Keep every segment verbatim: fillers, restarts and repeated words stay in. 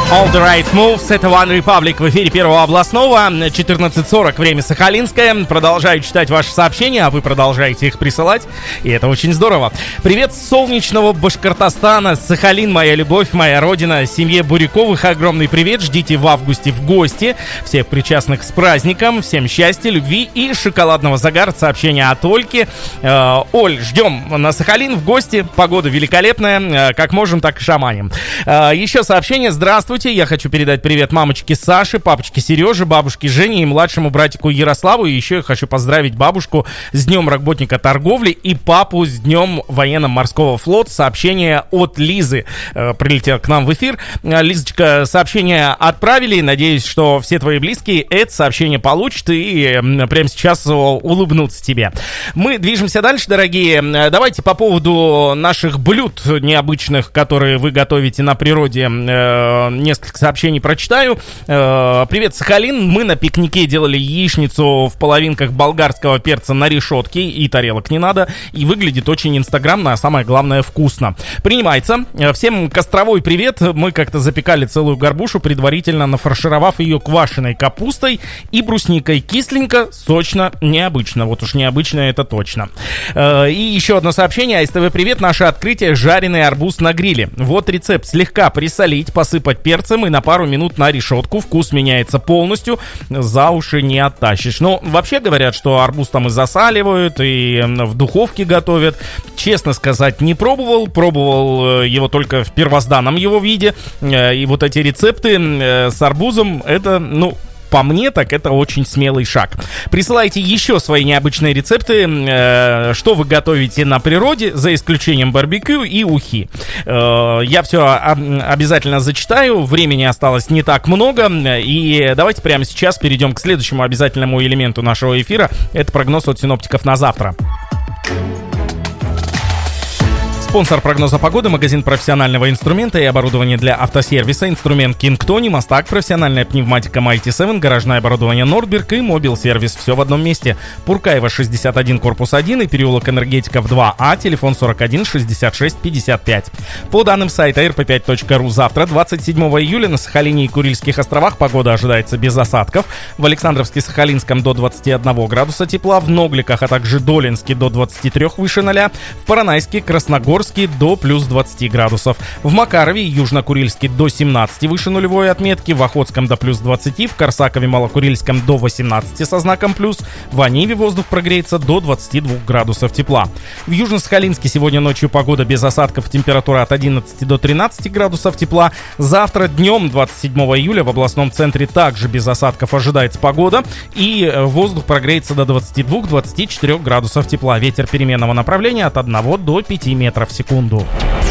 All the Right Moves, это One Republic в эфире Первого областного, четырнадцать сорок, время Сахалинское. Продолжаю читать ваши сообщения, а вы продолжаете их присылать, и это очень здорово. Привет с солнечного Башкортостана, Сахалин, моя любовь, моя родина, семье Буряковых огромный привет, ждите в августе в гости, всех причастных с праздником, всем счастья, любви и шоколадного загара. Сообщение от Ольки. Э, Оль, ждем на Сахалин в гости, погода великолепная, как можем, так и шаманим. Э, еще сообщение, здравствуйте. Я хочу передать привет мамочке Саше, папочке Сереже, бабушке Жене и младшему братику Ярославу. И еще я хочу поздравить бабушку с Днем работника торговли и папу с Днем военно-морского флота. Сообщение от Лизы э, прилетело к нам в эфир. Лизочка, сообщение отправили. Надеюсь, что все твои близкие это сообщение получат и э, прямо сейчас улыбнутся тебе. Мы движемся дальше, дорогие. Давайте по поводу наших блюд необычных, которые вы готовите на природе, э, несколько сообщений прочитаю. Э, привет, Сахалин. Мы на пикнике делали яичницу в половинках болгарского перца на решетке, и тарелок не надо, и выглядит очень инстаграмно, а самое главное вкусно. Принимается. Всем костровой привет. Мы как-то запекали целую горбушу, предварительно нафаршировав ее квашеной капустой и брусникой. Кисленько, сочно, необычно. Вот уж необычно это точно. Э, и еще одно сообщение. АСТВ привет. Наше открытие: жареный арбуз на гриле. Вот рецепт: слегка присолить, посыпать перцем и на пару минут на решетку. Вкус меняется полностью, за уши не оттащишь. Но вообще говорят, что арбуз там и засаливают, и в духовке готовят. Честно сказать, не пробовал. Пробовал его только в первозданном его виде. И вот эти рецепты с арбузом, это, ну... по мне, так это очень смелый шаг. Присылайте еще свои необычные рецепты, э, что вы готовите на природе, за исключением барбекю и ухи. Э, я все об- обязательно зачитаю, времени осталось не так много, и давайте прямо сейчас перейдем к следующему обязательному элементу нашего эфира. Это прогноз от синоптиков на завтра. Спонсор прогноза погоды — магазин профессионального инструмента и оборудования для автосервиса «Инструмент Кингтони», «Мастак», профессиональная пневматика Mighty семь, гаражное оборудование «Нордберг» и «Мобил-сервис». Все в одном месте. Пуркаева, шестьдесят один, корпус один и переулок Энергетиков два А, телефон сорок один шестьдесят шесть пятьдесят пять. По данным сайта эр пэ пять точка ру, завтра, двадцать седьмого июля, на Сахалине и Курильских островах погода ожидается без осадков. В Александровске-Сахалинском до двадцати одного градуса тепла, в Ногликах, а также Долинске до двадцати трёх выше ноля, в Поронайске, Красногорске до плюс двадцати градусов. В Макарове и Южно-Курильске до семнадцати выше нулевой отметки, в Охотском до плюс двадцати, в Корсакове, Малокурильском до восемнадцати со знаком плюс, в Аниве воздух прогреется до двадцати двух градусов тепла. В Южно-Сахалинске сегодня ночью погода без осадков, температура от одиннадцати до тринадцати градусов тепла. Завтра днем, двадцать седьмого июля, в областном центре также без осадков ожидается погода, и воздух прогреется до двадцати двух — двадцати четырёх градусов тепла. Ветер переменного направления от одного до пяти метров в секунду.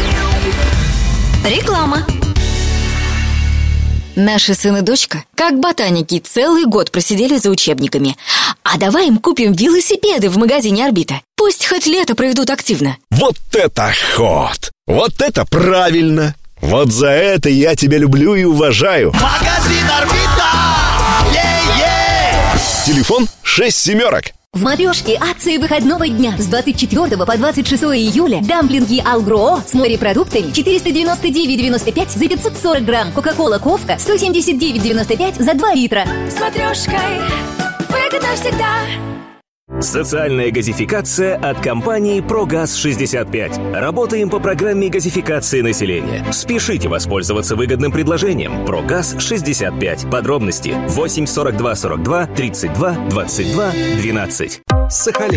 Реклама. Наши сын и дочка, как ботаники, целый год просидели за учебниками. А давай им купим велосипеды в магазине «Орбита». Пусть хоть лето проведут активно. Вот это ход! Вот это правильно! Вот за это я тебя люблю и уважаю. Магазин «Орбита». Е-е! Телефон шесть семерок. В «Матрешке» акции выходного дня с двадцать четвёртого по двадцать шестое июля. Дамплинги «Алгроо» с морепродуктами четыреста девяносто девять девяносто пять за пятьсот сорок грамм. Кока-кола «Ковка» сто семьдесят девять девяносто пять за два литра. С «Матрешкой» выгодно всегда. Социальная газификация от компании «Прогаз шестьдесят пять». Работаем по программе газификации населения. Спешите воспользоваться выгодным предложением. «Прогаз шестьдесят пять». Подробности восемь сорок два сорок два тридцать два двадцать два двенадцать. Сахалин.